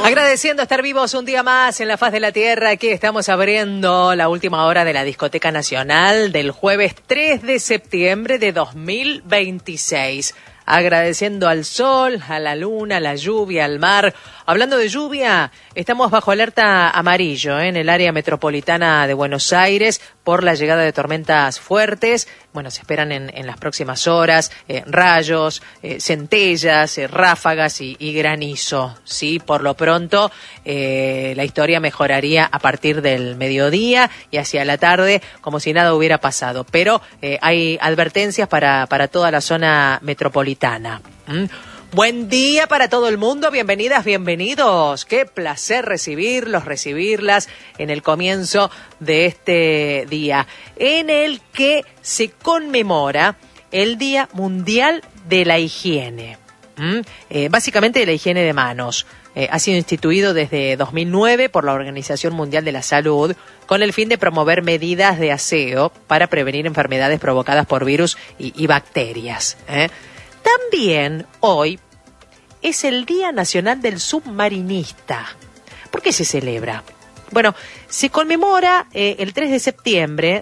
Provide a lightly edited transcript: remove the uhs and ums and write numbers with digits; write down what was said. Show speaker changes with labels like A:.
A: Agradeciendo estar vivos un día más en la faz de la tierra. Aquí estamos abriendo la última hora de la Discoteca Nacional del jueves 3 de septiembre de 2026. Agradeciendo al sol, a la luna, a la lluvia, al mar. Hablando de lluvia, estamos bajo alerta amarillo en el área metropolitana de Buenos Aires por la llegada de tormentas fuertes. Bueno, se esperan en las próximas horas rayos, centellas, ráfagas y granizo. Sí, por lo pronto la historia mejoraría a partir del mediodía y hacia la tarde como si nada hubiera pasado. Pero hay advertencias para toda la zona metropolitana. Buen día para todo el mundo, bienvenidas, bienvenidos. Qué placer recibirlas en el comienzo de este día, en el que se conmemora el Día Mundial de la Higiene. Básicamente de la higiene de manos. Ha sido instituido desde 2009 por la Organización Mundial de la Salud con el fin de promover medidas de aseo para prevenir enfermedades provocadas por virus y bacterias. También hoy es el Día Nacional del Submarinista. ¿Por qué se celebra? Bueno, se conmemora el 3 de septiembre